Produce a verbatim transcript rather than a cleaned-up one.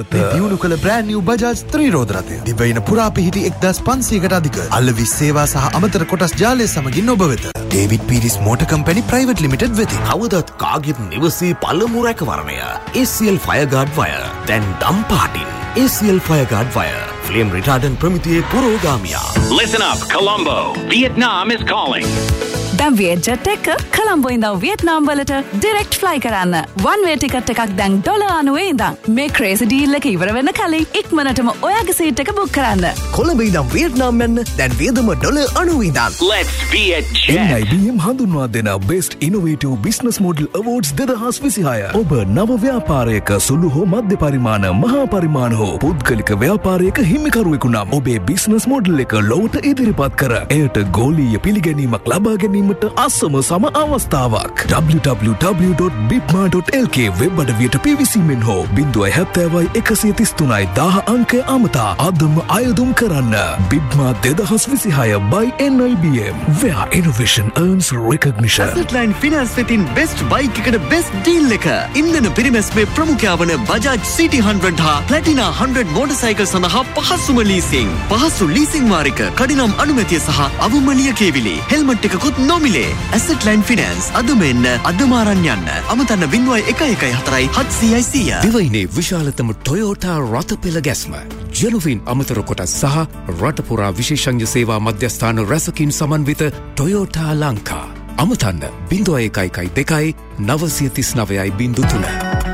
දියුණු කළ brand new Bajaj ත්‍රිරෝද රථය. දිවයින පුරා පිහිටි එක්දාස් පන්සීයකට අධික අලෙවි සේවා සහ අමතර කොටස් ජාලය සමගින් ඔබ වෙත. David Pieris Motor Company Private Limited වෙතින්. කවදත් කාගෙත් නිවසේ පළමු රැකවරණය. A C L Fireguard Wire. දැන් දම් පාටින්. A C L Fireguard Wire. Flame retardant ප්‍රමිතියේ පුරෝගාමියා. Listen up, Colombo. Vietnam is calling. දැන් වියට්ජට් එක කොළඹ ඉඳන් වියට්නාම් වලට ඩිරෙක්ට් ෆ්ලයි කරන්න. වන් වේ ටිකට් එකක් දැන් ඩොලර් අනූවේ ඉඳන්. මේ ක්‍රේසි ඩීල් එක ඉවර වෙන කලින් ඉක්මනටම ඔයාගේ සීට් එක බුක් කරන්න. කොළඹ ඉඳන් වියට්නාම් යන්න දැන් වියදම ඩොලර් අනූවේ ඉඳන්. Let's be a jet. N I B M හඳුන්වා දෙන Best Innovative Business Model Awards දෙදහස් විසිහය. ඔබ නව ව්‍යාපාරයක සුළු හෝ මධ්‍ය පරිමාණ මහා පරිමාණ හෝ පුද්ගලික ව්‍යාපාරයක හිමිකරුවෙකු නම් ඔබේ බිස්නස් මොඩල් එක ලොවට ඉදිරිපත් කර එයට ගෝලීය පිළිගැනීමක් ලබා ගැනීම අසම සම අවස්ථාවක්. w w w dot bipma dot l k web අඩවියට පිවිසීමෙන් හෝ බිංදුවයි හැත්තෑවයි එකසිය තිස් තුනයි දාහ අංකය අමතා අදම අයදුම් කරන්න. බිප්මා දෙදහස් විසිහය by N I B M, where innovation earns recognition. Assetline Finance වෙතින් best bike එකට best deal එක. ඉන්ධන පිරිමැස්මේ ප්‍රමුඛයා වන Bajaj City හන්ඩ්‍රඩ් හා Platina හන්ඩ්‍රඩ් motorcycle සඳහා පහසුම leasing. පහසු leasing වාරික, කඩිනම් අනුමැතිය සහ අවම ලියකියවිලි. හෙල්මට් එකකුත් නොමිලේ. Assetline Finance අදම එන්න අදම අරන් යන්න. අමතන්න බිංදුවයි එකයි එකයි හතරයි හත්සියයි සීය. දිවයිනේ විශාලතම Toyota රථපෙළ ගැස්ම. ජෙනුවින් අමතර කොටස් සහ රට පුරා විශේෂඥ සේවා මධ්‍යස්ථාන රැසකින් සමන්විත Toyota ලංකා. අමතන්න බිංදුවයි එකයි එකයි දෙකයි නවසිය තිස් නවයයි බිංදු තුන.